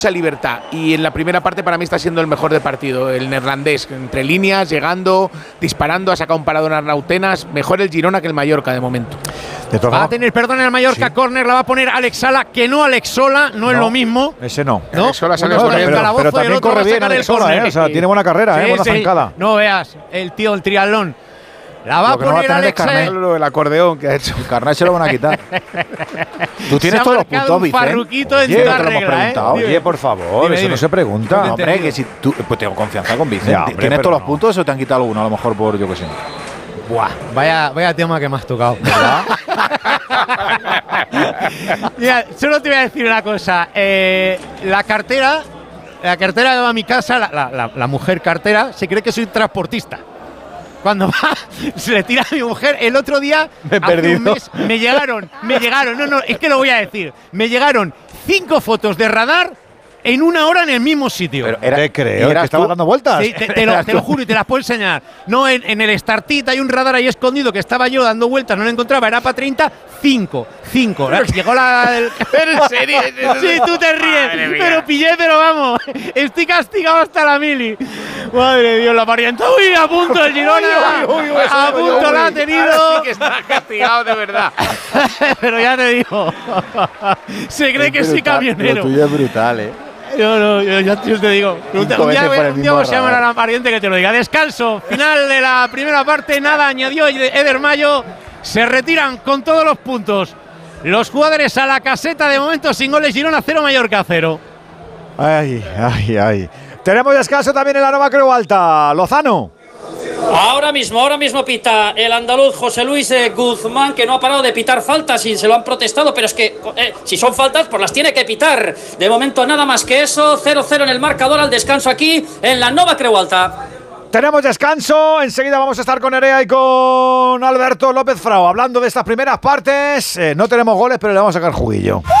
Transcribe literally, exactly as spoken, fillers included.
mucha libertad y en la primera parte para mí está siendo el mejor del partido, el neerlandés, entre líneas, llegando, disparando, ha sacado un paradón a Arnautenas, mejor el Girona que el Mallorca de momento. De va a tener perdón en el Mallorca, sí. Córner la va a poner Alex Sala, que no Alex Sola, no, no es lo mismo. Ese no. ¿No? Alex Sola sale no, pero, pero, pero también corre bien Alex Sola, ¿eh? O sea, tiene buena carrera, sí, ¿eh? Buena sí. zancada. No veas, el tío, el triatlón. La va a poner no va a Alex Sala. El acordeón que ha hecho. El carnet se lo van a quitar. Tú tienes todos los puntos, Vicente. Farruquito en Oye, toda te lo hemos regla, preguntado. ¿eh? Oye, por favor, dime, eso dime. no se pregunta. No, hombre, que si tú… Pues tengo confianza con Vicente. Ya, hombre, ¿tienes todos no. los puntos o te han quitado alguno? A lo mejor por, yo qué sé. Buah, vaya, vaya tema que me has tocado, ¿verdad? Mira, solo te voy a decir una cosa. Eh, la cartera, la cartera que va a mi casa, la, la, la, la mujer cartera, se cree que soy transportista. Cuando va, se le tira a mi mujer. El otro día, me he hace perdido. un mes, me llegaron, me llegaron, no, no, es que lo voy a decir. Me llegaron cinco fotos de radar en una hora en el mismo sitio. Pero era, ¿Qué creo? ¿Que estaba dando vueltas? Sí, te, te, lo, te lo juro y te las puedo enseñar. No, en, en el Startit hay un radar ahí escondido que estaba yo dando vueltas, no lo encontraba, era para treinta, cinco, cinco. Llegó la… El, ¿En serio? Sí, tú te ríes, pero pillé, pero vamos, estoy castigado hasta la mili. Madre de Dios, la parienta. Uy, a punto el Girona. Uy, uy, uy, uy, a punto uy, la ha tenido. Sí que está castigado de verdad. Pero ya te digo, se cree es que brutal, soy camionero. Lo tuyo es brutal, ¿eh? Yo no, yo, yo, yo te digo. Un día, un día se llaman a la pariente que te lo diga. Descanso, final de la primera parte, nada añadió Eder Mayo. Se retiran con todos los puntos los jugadores a la caseta, de momento sin goles. Girona cero, Mallorca cero. Ay, ay, ay. Tenemos descanso también en la Nova Creu Alta. Lozano. Ahora mismo, ahora mismo pita el andaluz José Luis eh, Guzmán, que no ha parado de pitar faltas y se lo han protestado, pero es que eh, si son faltas, pues las tiene que pitar. De momento nada más que eso, cero cero en el marcador al descanso aquí en la Nova Creu Alta. Tenemos descanso, enseguida vamos a estar con Nerea y con Alberto López Frao hablando de estas primeras partes. Eh, no tenemos goles, pero le vamos a sacar juguillo.